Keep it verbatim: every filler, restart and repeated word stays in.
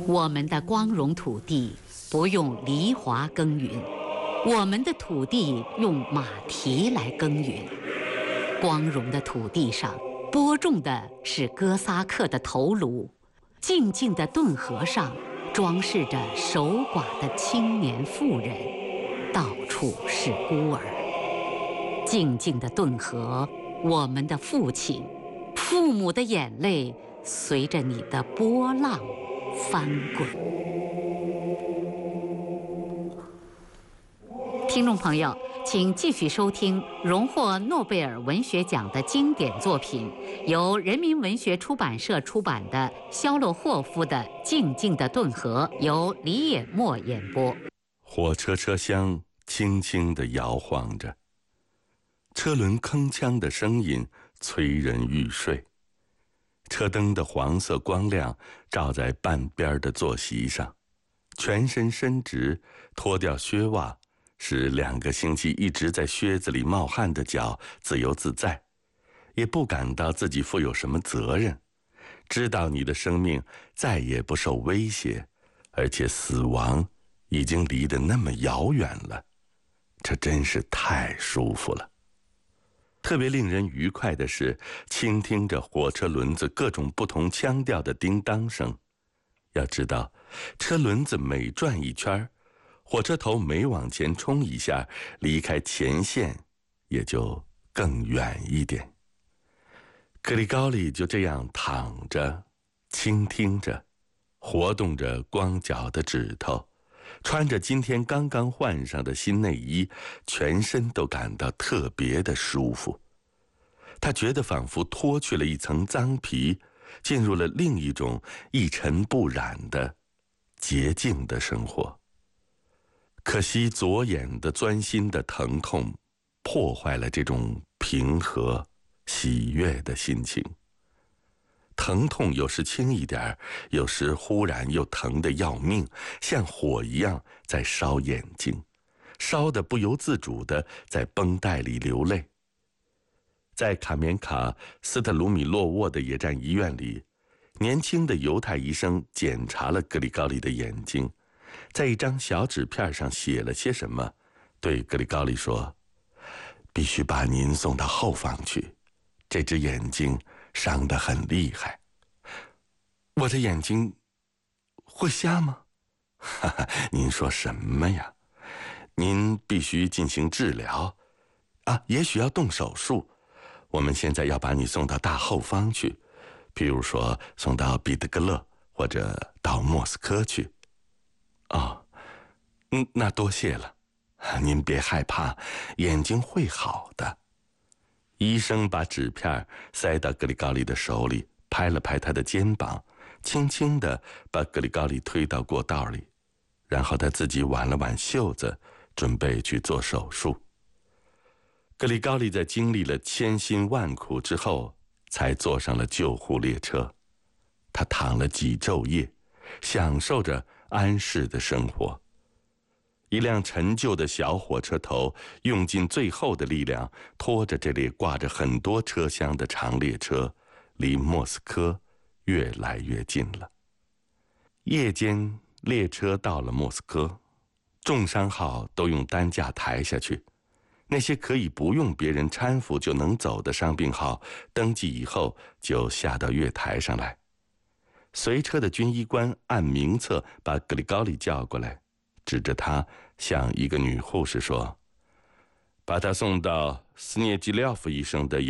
我们的光荣土地不用犁铧耕耘，我们的土地用马蹄来耕耘。光荣的土地上播种的是哥萨克的头颅，静静的顿河上装饰着守寡的青年妇人，到处是孤儿。静静的顿河，我们的父亲，父母的眼泪随着你的波浪翻滚。听众朋友，请继续收听荣获诺贝尔文学奖的经典作品，由人民文学出版社出版的肖洛霍夫的《静静的顿河》，由李野墨演播。 火车车厢轻轻地摇晃着，车轮铿锵的声音催人欲睡。车灯的黄色光亮照在半边的坐席上，全身伸直，脱掉靴袜，使两个星期一直在靴子里冒汗的脚自由自在，也不感到自己负有什么责任，知道你的生命再也不受威胁，而且死亡已经离得那么遥远了，这真是太舒服了。特别令人愉快的是，倾听着火车轮子各种不同腔调的叮当声。要知道，车轮子每转一圈，火车头每往前冲一下，离开前线也就更远一点。格里高利就这样躺着，倾听着，活动着光脚的指头，穿着今天刚刚换上的新内衣，全身都感到特别的舒服。他觉得仿佛脱去了一层脏皮，进入了另一种一尘不染的洁净的生活。可惜左眼的钻心的疼痛破坏了这种平和喜悦的心情。疼痛有时轻一点，有时忽然又疼得要命，像火一样在烧眼睛，烧得不由自主地在绷带里流泪。在卡缅卡斯特鲁米洛沃的野战医院里，年轻的犹太医生检查了格里高利的眼睛，在一张小纸片上写了些什么，对格里高利说：必须把您送到后方去，这只眼睛伤得很厉害。我的眼睛会瞎吗？哈哈，您说什么呀？您必须进行治疗啊，也许要动手术。我们现在要把你送到大后方去，比如说送到彼得格勒或者到莫斯科去。哦，嗯，那多谢了，您别害怕，眼睛会好的。医生把纸片塞到格里高利的手里，拍了拍他的肩膀，轻轻地把格里高利推到过道里，然后他自己挽了挽袖子，准备去做手术。格里高利在经历了千辛万苦之后，才坐上了救护列车。他躺了几昼夜，享受着安适的生活。一辆陈旧的小火车头用尽最后的力量，拖着这列挂着很多车厢的长列车，离莫斯科越来越近了。夜间，列车到了莫斯科，重伤号都用担架抬下去。那些可以不用别人搀扶就能走的伤病号，登记以后就下到月台上来。随车的军医官按名册把格里高利叫过来，指着他向一个女护士说：把他送到斯涅基廖夫医生的